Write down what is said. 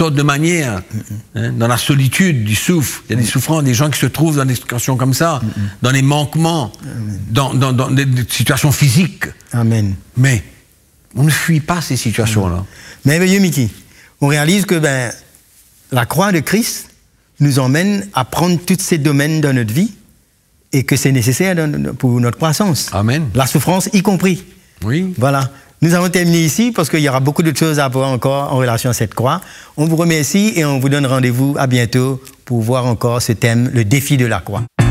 sortes de manières. Hein, dans la solitude, ils souffrent. Il y a des souffrances, des gens qui se trouvent dans des situations comme ça, dans les manquements, dans des situations physiques. Amen. Mais on ne fuit pas ces situations-là. Merveilleux, Mickey. On réalise que la croix de Christ nous emmène à prendre tous ces domaines dans notre vie et que c'est nécessaire pour notre croissance. Amen. La souffrance y compris. Oui. Voilà. Nous avons terminé ici parce qu'il y aura beaucoup d'autres choses à voir encore en relation à cette croix. On vous remercie et on vous donne rendez-vous à bientôt pour voir encore ce thème, le défi de la croix.